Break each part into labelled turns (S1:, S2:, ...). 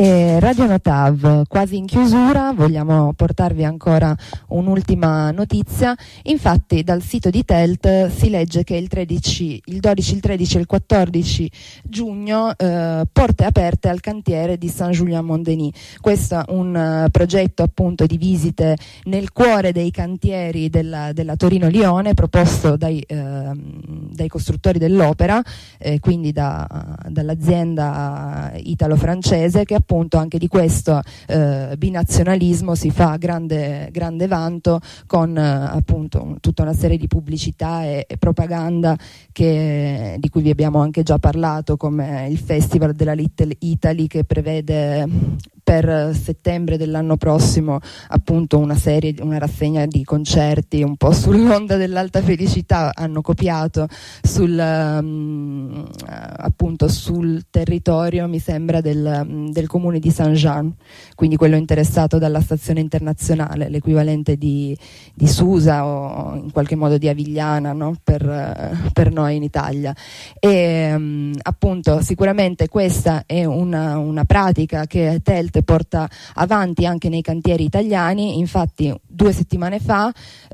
S1: E Radio Notav, quasi in chiusura, vogliamo portarvi ancora un'ultima notizia. Infatti dal sito di TELT si legge che il 12, il 13 e il 14 giugno porte aperte al cantiere di Saint-Julien-Mont-Denis. Questo è un progetto appunto di visite nel cuore dei cantieri della Torino-Lione, proposto dai costruttori dell'opera, quindi dall'azienda italo-francese, che appunto anche di questo binazionalismo si fa grande vanto, con appunto tutta una serie di pubblicità e propaganda di cui vi abbiamo anche già parlato, come il Festival della Little Italy, che prevede per settembre dell'anno prossimo appunto una rassegna di concerti un po' sull'onda dell'alta felicità. Hanno copiato appunto sul territorio, mi sembra, del comune di Saint-Jean, quindi quello interessato dalla stazione internazionale, l'equivalente di Susa o in qualche modo di Avigliana, no? per noi in Italia. E appunto sicuramente questa è una pratica che TELT porta avanti anche nei cantieri italiani. Infatti 2 settimane fa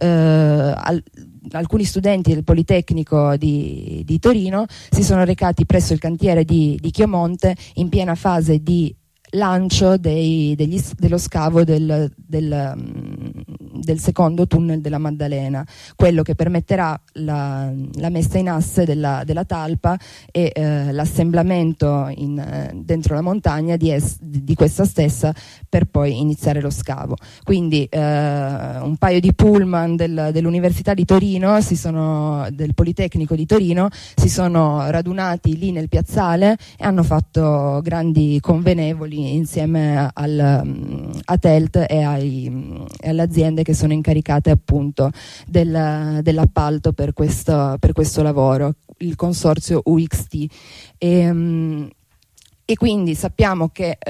S1: alcuni studenti del Politecnico di Torino si sono recati presso il cantiere di Chiomonte in piena fase di lancio dello scavo del secondo tunnel della Maddalena, quello che permetterà la messa in asse della talpa e l'assemblamento dentro la montagna di questa stessa, per poi iniziare lo scavo. Quindi un paio di pullman dell'Università di Torino, del Politecnico di Torino, si sono radunati lì nel piazzale e hanno fatto grandi convenevoli insieme a TELT e alle aziende che sono incaricate appunto dell'appalto per questo lavoro, il consorzio UXT. E quindi sappiamo che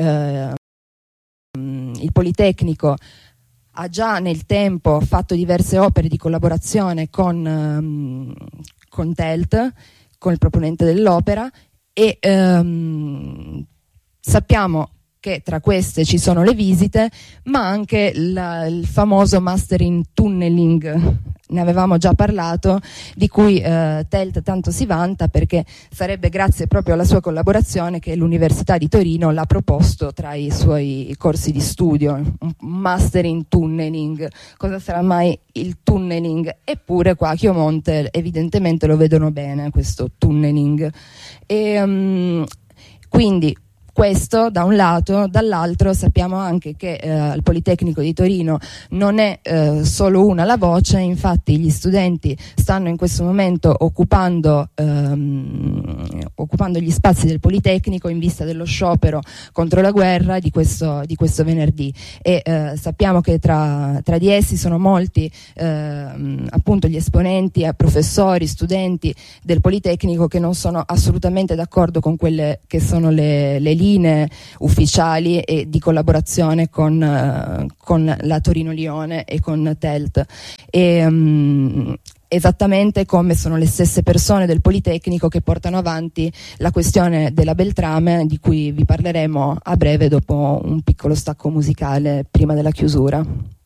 S1: il Politecnico ha già nel tempo fatto diverse opere di collaborazione con TELT, con il proponente dell'opera, e sappiamo che tra queste ci sono le visite, ma anche il famoso Master in Tunneling. Ne avevamo già parlato, di cui TELT tanto si vanta, perché sarebbe grazie proprio alla sua collaborazione che l'Università di Torino l'ha proposto tra i suoi corsi di studio, un Master in Tunneling. Cosa sarà mai il tunneling? Eppure qua a Chiomonte evidentemente lo vedono bene, questo tunneling. E quindi questo da un lato. Dall'altro sappiamo anche che al Politecnico di Torino non è solo una la voce. Infatti gli studenti stanno in questo momento occupando gli spazi del Politecnico in vista dello sciopero contro la guerra di questo venerdì, e sappiamo che tra di essi sono molti appunto gli esponenti, professori, studenti del Politecnico, che non sono assolutamente d'accordo con quelle che sono le linee ufficiali e di collaborazione con la Torino-Lione e con TELT. Esattamente come sono le stesse persone del Politecnico che portano avanti la questione della Beltrame, di cui vi parleremo a breve dopo un piccolo stacco musicale prima della chiusura.